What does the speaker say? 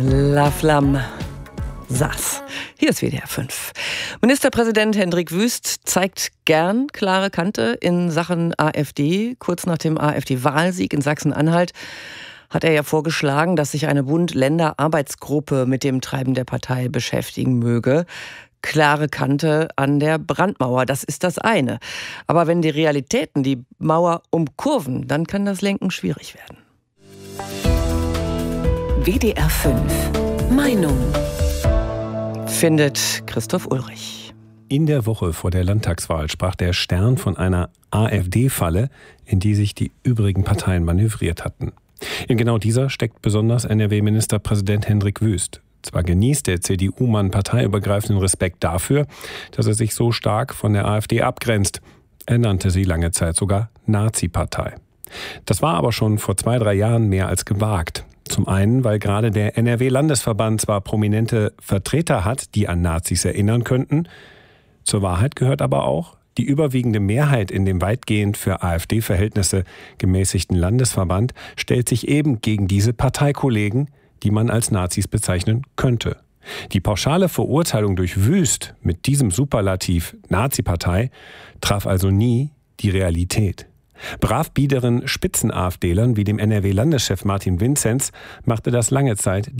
La Flamme saß. Hier ist WDR 5. Ministerpräsident Hendrik Wüst zeigt gern klare Kante in Sachen AfD. Kurz nach dem AfD-Wahlsieg in Sachsen-Anhalt hat er ja vorgeschlagen, dass sich eine Bund-Länder-Arbeitsgruppe mit dem Treiben der Partei beschäftigen möge. Klare Kante an der Brandmauer, das ist das eine. Aber wenn die Realitäten die Mauer umkurven, dann kann das Lenken schwierig werden. WDR 5 Meinung Findet Christoph Ulrich. In der Woche vor der Landtagswahl sprach der Stern von einer AfD-Falle, in die sich die übrigen Parteien manövriert hatten. In genau dieser steckt besonders NRW-Ministerpräsident Hendrik Wüst. Zwar genießt der CDU-Mann parteiübergreifenden Respekt dafür, dass er sich so stark von der AfD abgrenzt. Er nannte sie lange Zeit sogar Nazi-Partei. Das war aber schon vor 2-3 Jahren mehr als gewagt. Zum einen, weil gerade der NRW-Landesverband zwar prominente Vertreter hat, die an Nazis erinnern könnten. Zur Wahrheit gehört aber auch, die überwiegende Mehrheit in dem weitgehend für AfD-Verhältnisse gemäßigten Landesverband stellt sich eben gegen diese Parteikollegen, die man als Nazis bezeichnen könnte. Die pauschale Verurteilung durch Wüst mit diesem Superlativ Nazi-Partei traf also nie die Realität. Bravbiederen Spitzen-AfDlern wie dem NRW-Landeschef Martin Vinzenz machte das lange Zeit